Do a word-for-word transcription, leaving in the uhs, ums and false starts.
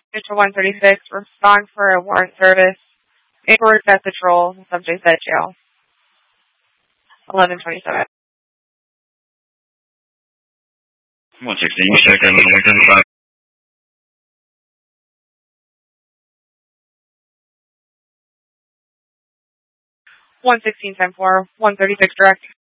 Mitchell one thirty-six, respond for a warrant service. Paperwork at patrol, subject at jail. eleven twenty-seven. one sixteen, check in one thirty-five. one sixteen, ten four, one thirty-six direct.